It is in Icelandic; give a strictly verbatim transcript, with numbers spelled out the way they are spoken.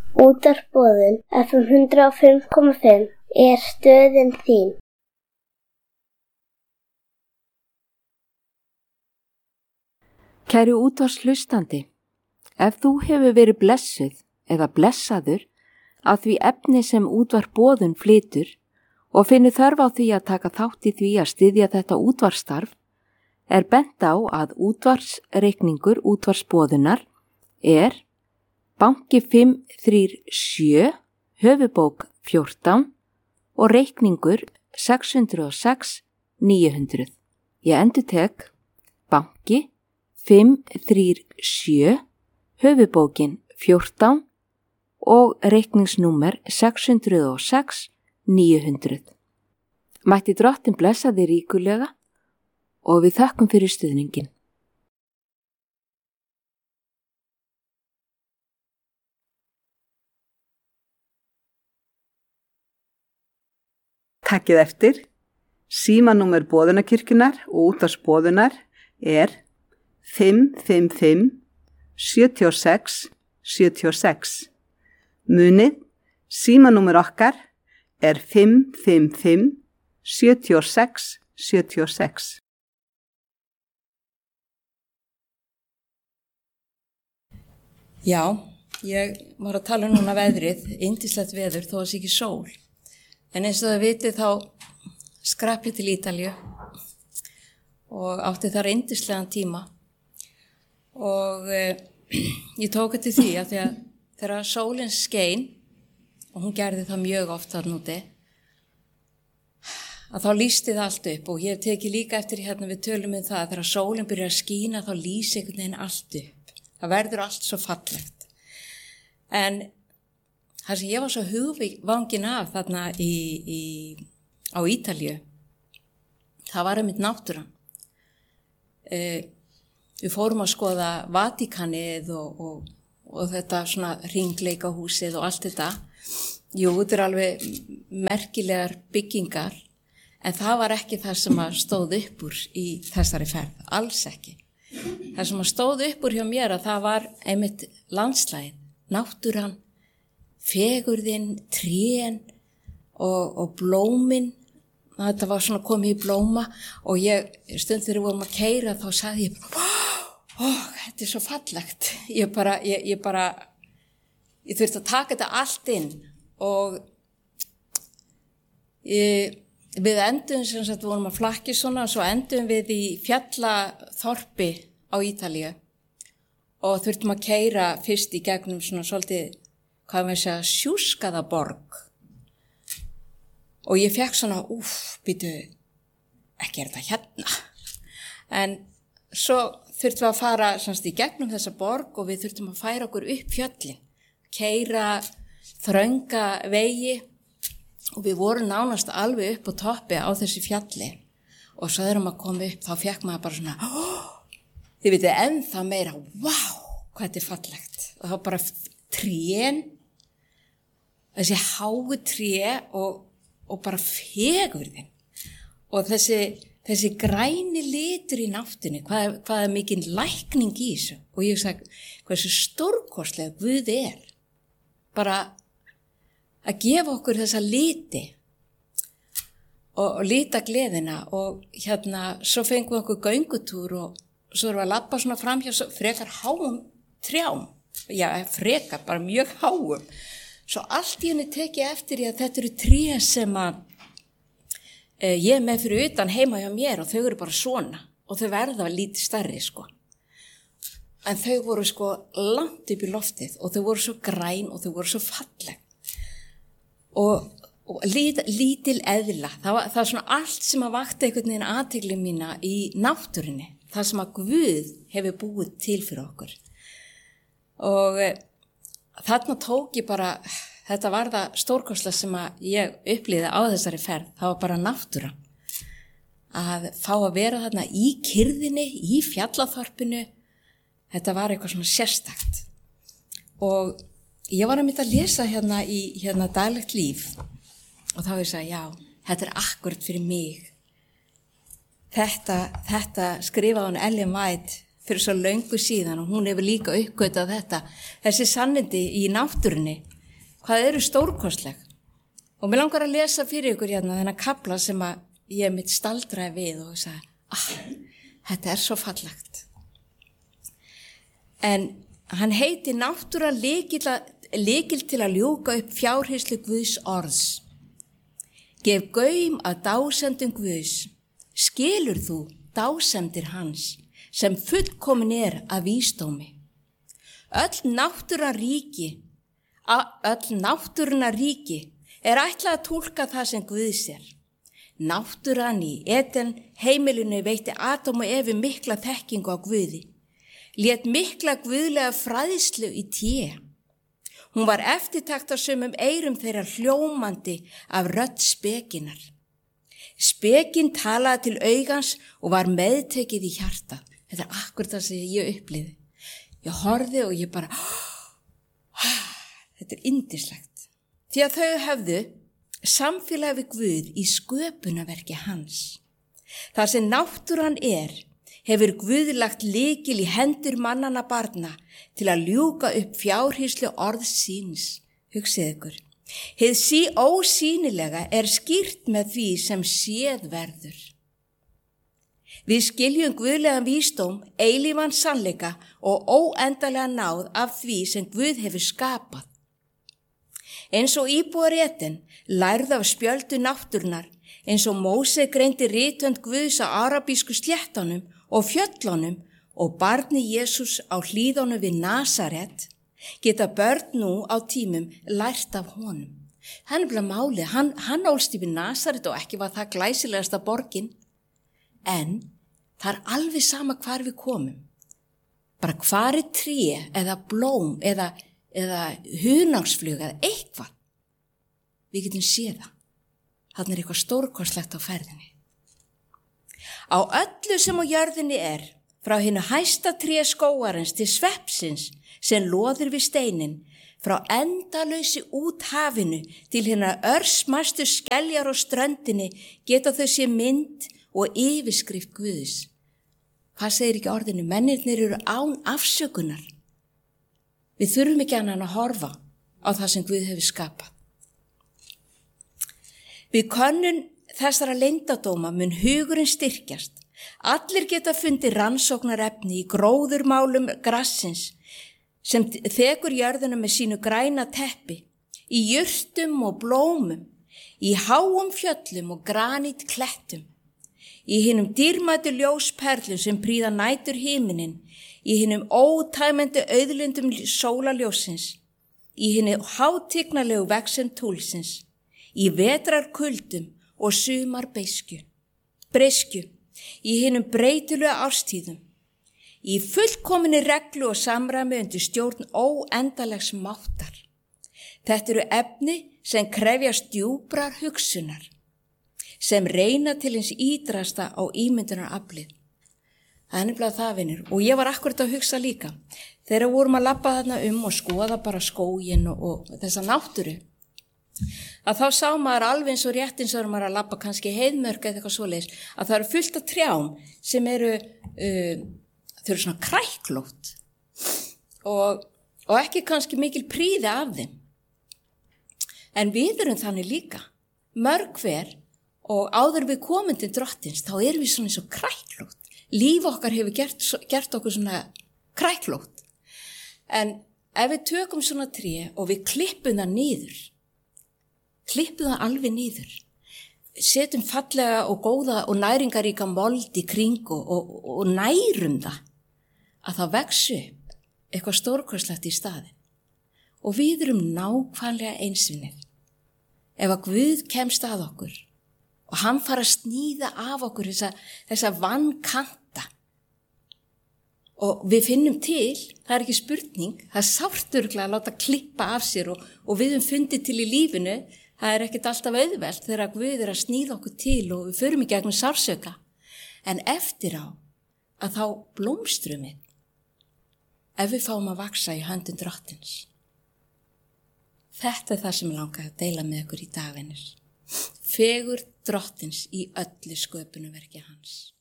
Útvarpsboðun F M hundrað og fimm komma fimm er stöðin þín. Kæri útvarpshlustandi, ef þú hefur verið blessuð eða blessaður að því efni sem Útvarpsboðun flytur og finnur þörf á því að taka þátt í því að styðja þetta útvarpsstarf, er bent á að útvarpsreikningur Útvarpsboðunar er banki fimm þrjú sjö, höfubók fjórtán og reikningur sex hundruð og sex níu hundruð. Ég endurtek banki fimm þrjú sjö, höfubókin fjórtán og reikningsnúmer sex hundruð og sex níu hundruð. Mætti Drottinn blessa þig ríkulega og við þökkum fyrir stuðningin. Takkið eftir, símanúmer Boðunarkirkjunnar og Útvarpsboðunar er fimm fimm fimm sjö sex sjö sex. Munið, símanúmer okkar er fimm fimm fimm sjö sex sjö sex. Já, ég var að tala núna veðrið, yndislegt veður þó að það sé ekki sól. En eins og það vitið þá skrapp ég til Ítalíu og átti þar yndislegan tíma og e, ég tók eftir því að því að þegar sólin skein, og hún gerði það mjög oft þarna úti, að þá lýsti það allt upp og ég hef tekið líka eftir hérna við tölum um það að þegar sólin byrjar að skína þá lýsi einhvern veginn allt upp. Það verður allt svo fallegt. En það sem ég var svo hugvangin af þarna í, í, á Ítalíu, það var einmitt náttúran. E, við fórum að skoða Vatíkanið og, og, og þetta svona hringleikahúsið og allt þetta. Jú, þetta er alveg merkilegar byggingar, en það var ekki það sem að stóð upp úr í þessari ferð, alls ekki. Það sem að stóð upp úr hjá mér að það var einmitt landslægið, náttúran, fegurðin, trén og, og blómin. Þetta var svona komið í blóma og ég, stund þegar við vorum að keyra þá sagði ég bara, ó, þetta er svo fallegt. Ég bara, ég, ég bara, ég þurfti að taka þetta allt inn og ég, við endum sem sagt, við vorum að flakki svona og svo endum við í fjallaþorpi á Ítalíu og þurftum að keyra fyrst í gegnum svona svolítið, hvað maður segja, sjúskaða borg. Og ég fekk svona, úff, býtu, ekki er þetta hérna. En svo þurftum við að fara semst í gegnum þessa borg og við þurftum að færa okkur upp fjöllin, keyra þrönga vegi og við vorum nánast alveg upp á toppi á þessi fjalli. Og svo þegar maður kom upp, þá fekk maður bara svona, ó, þið vitið ennþá meira, vá, hvað þetta er fallegt. Og þá bara trén, þessi háu tré og, og bara fegurðin og þessi, þessi græni litur í náttúrunni, hvað, hvað er mikinn lækning í þessu og ég sagði hvað þessu stórkostlega Guð er bara að gefa okkur þessa liti og, og lita gleðina og hérna svo fengum við okkur göngutúr og svo erum við að labba svona fram hjá frekar háum trjám, já frekar bara mjög háum. Svo allt í henni tekið eftir ég að þetta eru tré sem að e, ég er með fyrir utan heima hjá mér og þau eru bara svona og þau verða lítið stærri sko. En þau voru sko langt upp í loftið og þau voru svo græn og þau voru svo falleg. Og, og lít, lítil eðla, það var, það var svona allt sem að vakti einhvern veginn athygli mína í náttúrunni, það sem að Guð hefur búið til fyrir okkur. Og e, þarna tók ég bara, þetta var það stórkostlega sem að ég upplýði á þessari ferð, það var bara náttúran. Að fá að vera þarna í kyrðinni, í fjallaþorpinu, þetta var eitthvað svona sérstakt. Og ég var að mynda að lesa hérna í hérna daglegt líf og þá ég sagði, já, þetta er akkurat fyrir mig. Þetta, þetta skrifaði hún Ellen White fyrir svo löngu síðan og hún hefur líka uppgötað þetta. Þessi sannindi í náttúrunni hvað eru stórkostleg. Og mér langar að lesa fyrir ykkur hérna þennan kafla sem að ég mitt staldraði við og sagði, ah, þetta er svo fallegt. En hann heiti náttúra lykil til að ljúka upp fjárhyslu Guðs orðs. Gef gaum að dásendum Guðs. Skilur þú dásendir hans sem fullkomin er af vísdómi. Öll náttúran ríki, öll náttúruna ríki er ætlað að túlka það sem Guð sér. Náttúran í Eden heimilinu veitti Adam og Evu mikla þekkingu á Guði. Lét mikla guðlega fræðslu í té. Hún var eftirtektarsömum eyrum þeirra hljómandi af rödd spekinar. Spekin talaði til augans og var meðtekið í hjartað. Þetta er akkurat það sem ég upplifði. Ég horfði og ég bara, þetta er yndislegt. Því að þau höfðu samfélag við Guð í sköpunarverki hans. Það sem náttúran er, hefur Guð lagt lykil í hendur mannanna barna til að ljúka upp fjárhyslu orðs síns. Hugsið ykkur. Hið sí ósýnilega er skýrt með því sem séð verður. Við skiljum guðlegan vísdóm, eilífan sannleika og óendalega náð af því sem Guð hefur skapað. Eins og íbúar Eden lærðu af spjöldu náttúrnar, eins og Móse greindi ritönd Guðs á arabísku sléttunum og fjöllunum og barni Jesús á hlíðunum við Nasaret, geta börn nú á tímum lært af honum. Hann er bara málið, hann, hann ólst í við Nasaret og ekki var það glæsilegasta borgin, en það er alveg sama hvar við komum. Bara hvar er tré eða blóm eða, eða hunangsflug eða eitthvað. Við getum séð það. Þarna er eitthvað stórkostlegt á ferðinni. Á öllu sem á jörðinni er, frá hinu hæsta tré skógarins til sveppsins sem loðir við steinin, frá endalausi út hafinu til hérna örsmæstu skeljar og ströndinni geta þau sé mynd og yfirskrift Guðs. Hvað segir ekki orðinu? Mennirnir eru án afsökunar. Við þurfum ekki annan að horfa á það sem Guð hefur skapað. Við könnun þessara leyndadóma mun hugurinn styrkjast. Allir geta fundið rannsóknarefni í gróðurmálum grassins sem þekur jörðuna með sínu græna teppi, í jurtum og blómum, í háum fjöllum og granít klettum, í hinum dýrmætu ljósperlum sem prýða nætur himinin, í hinum ótæmandi auðlundum sólarljósins, í hinum hátignarlegu vexen túlsins, í vetrar kuldum og sumar beiskju, breyskju, í hinum breytilega árstíðum, í fullkominni reglu og samræmi undir stjórn óendalegs máttar. Þetta eru efni sem krefjast djúprar hugsunar, sem reyna til hins ídrasta á ímyndunaraflið. Það er nefnilega það, vinur, og ég var akkurat að hugsa líka. Þegar vorum að labba þarna um og skoða bara skóginn og, og þessa náttúru, að þá sá maður alveg eins og rétt eins og maður að labba kannski heiðmörk eða eitthvað svoleiðis, að það eru fullt af trjám sem eru, uh, þau eru svona kræklótt og, og ekki kannski mikil prýði af þeim. En við erum þannig líka, mörg hver, og áður við komum til drottins, þá erum við svona eins og kræklótt. Líf okkar hefur gert, gert okkur svona kræklótt. En ef við tökum svona tré og við klippum það niður, klippum það alveg niður, setjum fallega og góða og næringaríka mold í kring og, og, og nærum það, að það vex upp eitthvað stórkostlegt í staðinn. Og við erum nákvæmlega einsvinnir. Ef að Guð kemst að okkur og hann fara að sníða af okkur þessa, þessa vannkanta og við finnum til, það er ekki spurning, það er sárt örugglega að láta klippa af sér og, og við höfum fundið til í lífinu, það er ekkert alltaf auðvelt þegar Guð er að sníða okkur til og við förum í gegnum sársauka. En eftir á að þá blómstrum við, ef við fáum að vaksa í höndum drottins. Þetta er það sem ég langaði að deila með ykkur í dag, vinir. Fegur drottins í öllu sköpunarverki hans.